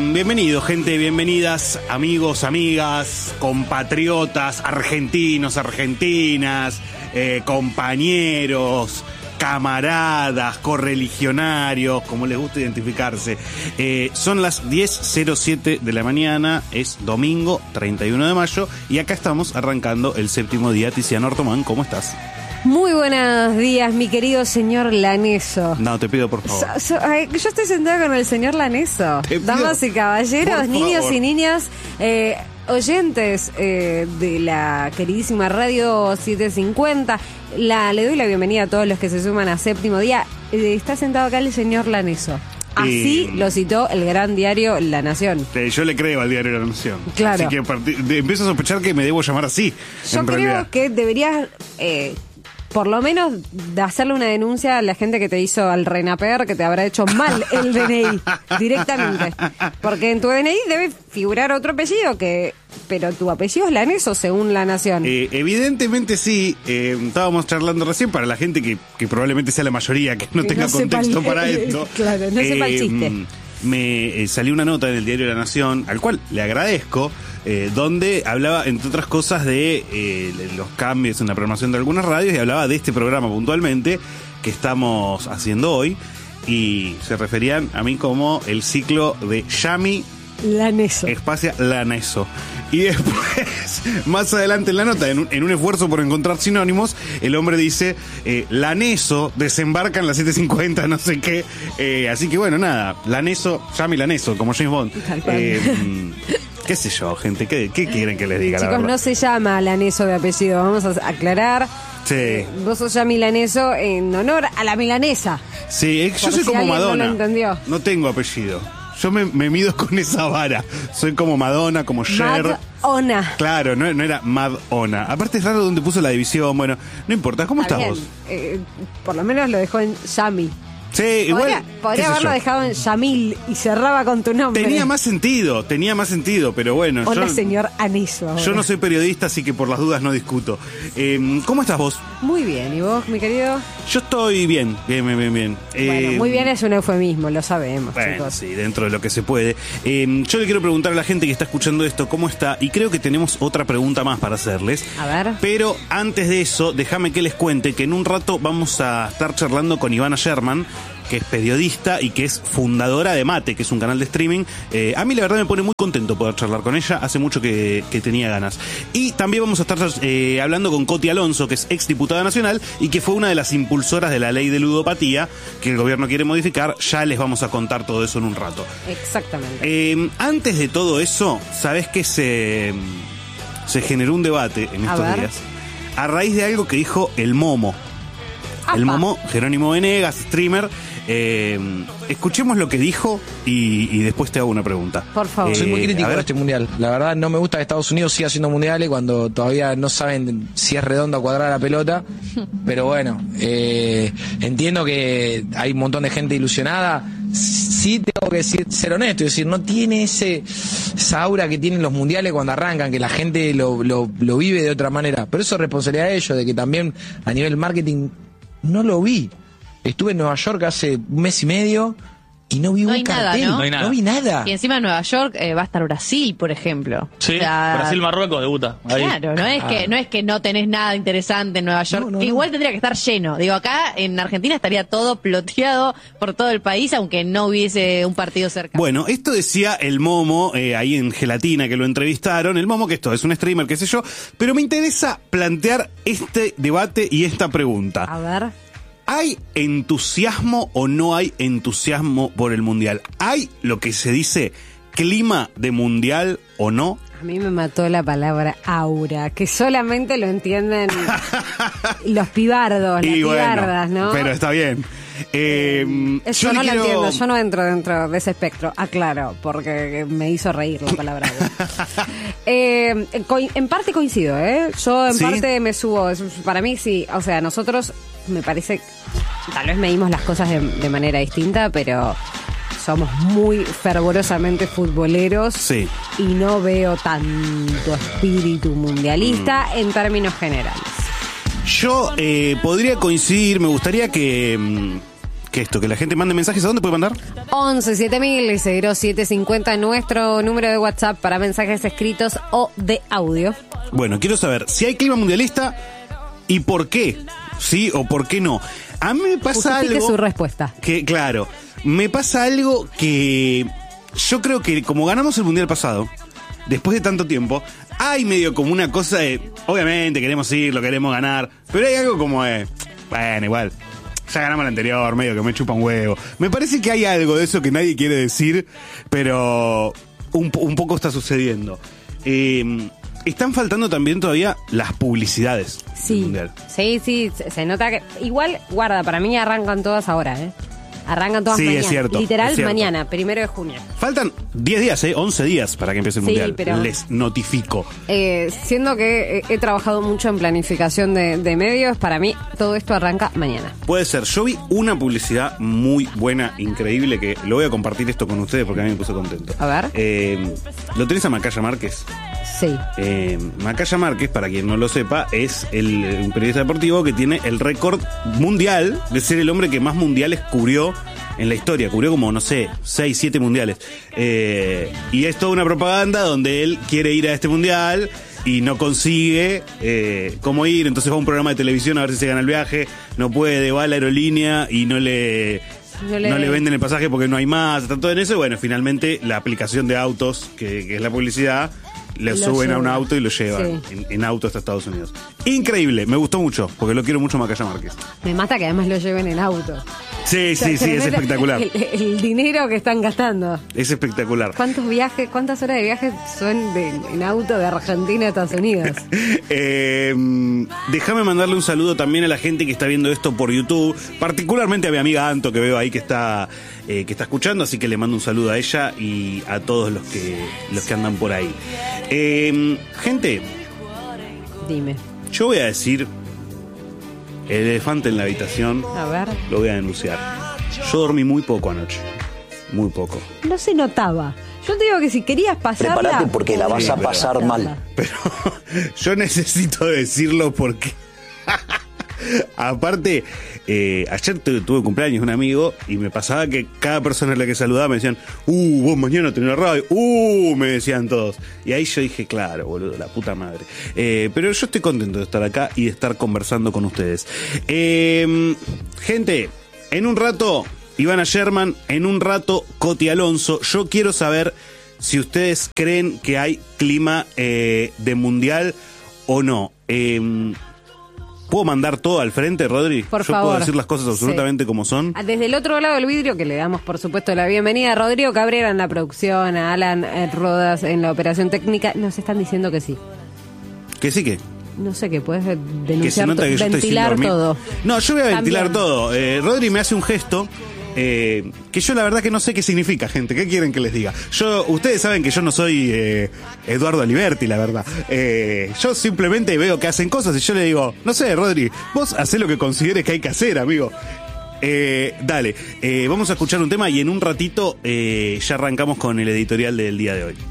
Bienvenidos, gente, bienvenidas, amigos, amigas, compatriotas, argentinos, argentinas, compañeros, camaradas, correligionarios, como les gusta identificarse. Son las 10:07 de la mañana, es domingo 31 de mayo, y acá estamos arrancando el séptimo día. Tiziano Ortomán, ¿cómo estás? Muy buenos días, mi querido señor Laneso. No, te pido por favor. Yo estoy sentada con el señor Laneso. Damas y caballeros, niños y niñas, oyentes de la queridísima Radio 750. Le doy la bienvenida a todos los que se suman a séptimo día. Está sentado acá el señor Laneso. Así lo citó el gran diario La Nación. Yo le creo al diario La Nación. Claro. Así que empiezo a sospechar que me debo llamar así. Yo creo que deberías... por lo menos de hacerle una denuncia a la gente que te hizo al RENAPER, que te habrá hecho mal el DNI directamente. Porque en tu DNI debe figurar otro apellido, pero tu apellido es Laneso, según La Nación. Evidentemente sí. Estábamos charlando recién para la gente que probablemente sea la mayoría, que no tenga contexto para esto. Claro, no sepa el chiste. Me salió una nota en el diario La Nación, al cual le agradezco, donde hablaba, entre otras cosas, de los cambios en la programación de algunas radios, y hablaba de este programa puntualmente que estamos haciendo hoy, y se referían a mí como el ciclo de Yami Laneso. Espacia Laneso. Y después, más adelante en la nota, en un esfuerzo por encontrar sinónimos, el hombre dice, Laneso desembarca en las 7:50, no sé qué. Así que bueno, nada, Laneso, Yami Laneso, como James Bond. Qué sé yo, gente, ¿qué quieren que les diga? Chicos, no se llama Laneso de apellido, vamos a aclarar. Sí. Vos sos Yami Laneso en honor a la milanesa. Sí, yo soy como Madonna. No lo entendió. No tengo apellido. Yo me mido con esa vara. Soy como Madonna, como Cher. Madonna. Claro, no era Madonna. Aparte es raro dónde puso la división. Bueno, no importa. ¿Cómo estás vos? Por lo menos lo dejó en Yami. Sí, igual. Podría haberlo dejado en Yamil y cerraba con tu nombre. Tenía más sentido, pero bueno. Hola, señor Aneso. Yo no soy periodista, así que por las dudas no discuto. ¿Cómo estás vos? Muy bien, ¿y vos, mi querido? Yo estoy bien. Bueno, muy bien es un eufemismo, lo sabemos, bueno, chicos. Sí, dentro de lo que se puede. Yo le quiero preguntar a la gente que está escuchando esto cómo está, y creo que tenemos otra pregunta más para hacerles. A ver. Pero antes de eso, déjame que les cuente que en un rato vamos a estar charlando con Ivana Sherman, que es periodista y que es fundadora de Mate, que es un canal de streaming. A mí la verdad me pone muy contento poder charlar con ella, hace mucho que tenía ganas. Y también vamos a estar hablando con Coti Alonso, que es exdiputada nacional y que fue una de las impulsoras de la ley de ludopatía que el gobierno quiere modificar. Ya les vamos a contar todo eso en un rato. Exactamente. Antes de todo eso, ¿sabés que se generó un debate en estos días? A raíz de algo que dijo el Momo. ¡Apa! El Momo, Jerónimo Venegas, streamer. Escuchemos lo que dijo y después te hago una pregunta. Por favor. Soy muy crítico de este mundial. La verdad no me gusta que Estados Unidos siga haciendo mundiales cuando todavía no saben si es redonda o cuadrada la pelota. Pero bueno, entiendo que hay un montón de gente ilusionada. Sí tengo que ser honesto, es decir, no tiene esa aura que tienen los mundiales cuando arrancan, que la gente lo vive de otra manera. Pero eso es responsabilidad de ellos, de que también a nivel marketing no lo vi. Estuve en Nueva York hace un mes y medio y no vi un cartel. No vi nada. Y encima en Nueva York va a estar Brasil, por ejemplo. Sí, Brasil-Marruecos debuta. Ahí. Claro, no es que no tenés nada interesante en Nueva York. No. Igual tendría que estar lleno. Digo, acá en Argentina estaría todo ploteado por todo el país, aunque no hubiese un partido cerca. Bueno, esto decía el Momo, ahí en Gelatina, que lo entrevistaron. El Momo, que esto es un streamer, qué sé yo. Pero me interesa plantear este debate y esta pregunta. A ver. ¿Hay entusiasmo o no hay entusiasmo por el mundial? ¿Hay lo que se dice clima de mundial o no? A mí me mató la palabra aura, que solamente lo entienden los pibardos, las pibardas, ¿no? Pero está bien. Yo no lo entiendo, yo no entro dentro de ese espectro, aclaro, porque me hizo reír la palabra aura. En parte coincido, yo en parte me subo, para mí sí, o sea, nosotros me parece, tal vez medimos las cosas de manera distinta, pero somos muy fervorosamente futboleros, sí, y no veo tanto espíritu mundialista en términos generales. Yo podría coincidir, me gustaría que ¿Qué esto? ¿Que la gente mande mensajes? ¿A dónde puede mandar? 11 7000 0750, nuestro número de WhatsApp para mensajes escritos o de audio. Bueno, quiero saber si hay clima mundialista y por qué. ¿Sí o por qué no? A mí me pasa Justifique algo... su respuesta. Que, claro, me pasa algo que yo creo que como ganamos el mundial pasado, después de tanto tiempo, hay medio como una cosa de, obviamente queremos ir, lo queremos ganar, pero hay algo como de, bueno, igual, ya ganamos el anterior, medio que me chupa un huevo. Me parece que hay algo de eso que nadie quiere decir, pero un poco está sucediendo. Están faltando también todavía las publicidades del mundial. Sí, se nota que... Igual, guarda, para mí arrancan todas ahora, Arrancan todas mañana. Es cierto. Literal, es cierto. mañana, 1 de junio. Faltan 10 días, 11 días para que empiece el mundial. Pero, les notifico. Siendo que he trabajado mucho en planificación de medios, para mí todo esto arranca mañana. Puede ser. Yo vi una publicidad muy buena, increíble, que lo voy a compartir esto con ustedes porque a mí me puso contento. A ver. ¿Lo tenés a Macaya Márquez? Sí. Macaya Márquez, para quien no lo sepa, es un periodista deportivo que tiene el récord mundial de ser el hombre que más mundiales cubrió en la historia. Cubrió como, no sé, 6, 7 mundiales. Y es toda una propaganda donde él quiere ir a este mundial y no consigue cómo ir. Entonces va a un programa de televisión a ver si se gana el viaje. No puede, va a la aerolínea y no le venden el pasaje porque no hay más. Está todo en eso. Y bueno, finalmente la aplicación de autos, que es la publicidad, le suben a un auto y lo llevan en auto hasta Estados Unidos. Increíble, me gustó mucho, porque lo quiero mucho a Macaya Márquez. Me mata que además lo lleven en auto. Sí, es espectacular. El dinero que están gastando. Es espectacular. ¿Cuántas horas de viaje son en auto de Argentina a Estados Unidos? Déjame mandarle un saludo también a la gente que está viendo esto por YouTube, particularmente a mi amiga Anto, que veo ahí que está escuchando, así que le mando un saludo a ella y a todos los que andan por ahí. Gente, dime. Yo voy a decir el elefante en la habitación. A ver. Lo voy a denunciar. Yo dormí muy poco anoche. Muy poco. No se notaba. Yo te digo que si querías pasarla... Prepárate porque la vas a pasar mal. Pero yo necesito decirlo porque... Aparte, ayer tuve cumpleaños de un amigo y me pasaba que cada persona a la que saludaba me decían, vos mañana tenés la radio, me decían todos. Y ahí yo dije, claro, boludo, la puta madre. Pero yo estoy contento de estar acá y de estar conversando con ustedes. Gente, en un rato, Ivana Sherman, en un rato, Coti Alonso. Yo quiero saber si ustedes creen que hay clima de mundial o no. ¿Puedo mandar todo al frente, Rodri? Por Yo favor. puedo decir las cosas absolutamente como son. Desde el otro lado del vidrio, que le damos, por supuesto, la bienvenida a Rodrigo Cabrera en la producción, a Alan Rodas en la operación técnica, nos están diciendo que sí. ¿Que sí que? No sé, que puedes Que se denunciar, nota que yo estoy sin ventilar dormir. todo. No, yo voy a ventilar También. todo. Rodri me hace un gesto que yo la verdad que no sé qué significa, gente. ¿Qué quieren que les diga? Ustedes saben que yo no soy Eduardo Aliberti, la verdad. Yo simplemente veo que hacen cosas y yo le digo, no sé, Rodri, vos hacés lo que consideres que hay que hacer, amigo. Dale, vamos a escuchar un tema y en un ratito ya arrancamos con el editorial del día de hoy.